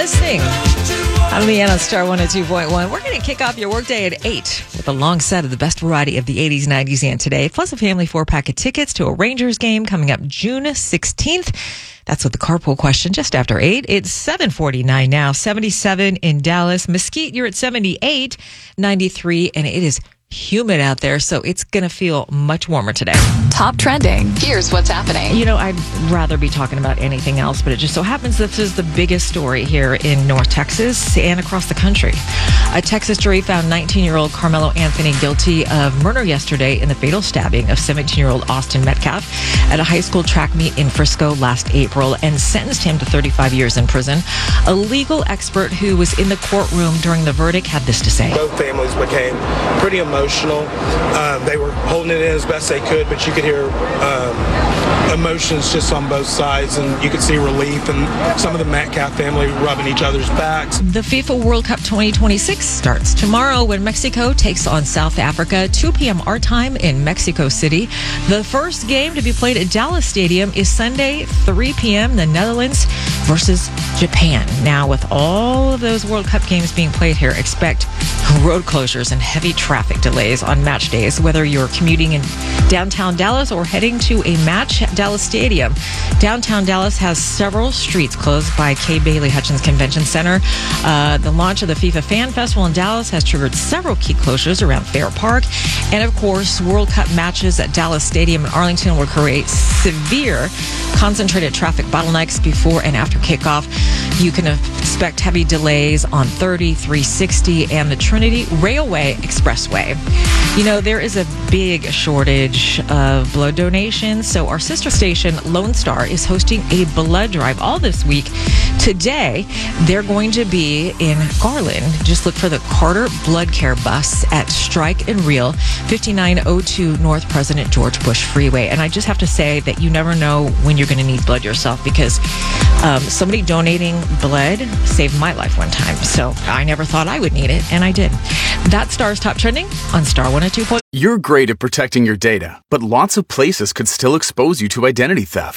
listening. I'm Leanne on Star 102.1. We're going to kick off your workday at 8 with a long set of the best variety of the 80s, 90s, and today, plus a family 4-pack of tickets to a Rangers game coming up June 16th. That's with the carpool question just after 8. It's 7:49 now, 77 in Dallas. Mesquite, you're at 78, 93, and it is humid out there, so it's going to feel much warmer today. Top trending. Here's what's happening. You know, I'd rather be talking about anything else, but it just so happens this is the biggest story here in North Texas and across the country. A Texas jury found 19-year-old Carmelo Anthony guilty of murder yesterday in the fatal stabbing of 17-year-old Austin Metcalf at a high school track meet in Frisco last April and sentenced him to 35 years in prison. A legal expert who was in the courtroom during the verdict had this to say. Both families became pretty emotional. They were holding it in as best they could, but you could hear emotions just on both sides, and you could see relief and some of the Metcalf family rubbing each other's backs. The FIFA World Cup 2026 starts tomorrow when Mexico takes on South Africa, 2 p.m. our time in Mexico City. The first game to be played at Dallas Stadium is Sunday, 3 p.m., the Netherlands versus Japan. Now, with all of those World Cup games being played here, expect road closures and heavy traffic delays on match days, whether you're commuting in downtown Dallas or heading to a match at Dallas Stadium. Downtown Dallas has several streets closed by Kay Bailey Hutchins Convention Center. The launch of the FIFA Fan Festival in Dallas has triggered several key closures around Fair Park. And of course, World Cup matches at Dallas Stadium in Arlington will create severe concentrated traffic bottlenecks before and after kickoff. You can expect heavy delays on 30, 360, and the Trinity Railway Expressway. You know, there is a big shortage of blood donations, so our sister station, Lone Star, is hosting a blood drive all this week. Today, they're going to be in Garland. Just look for the Carter Blood Care bus at Strike and Reel, 5902 North President George Bush Freeway. And I just have to say that you never know when you're going to need blood yourself, because somebody donating blood saved my life one time. So I never thought I would need it, and I did. That's Star's Top Trending on Star 102. You're great at protecting your data, but lots of places could still expose you to identity theft.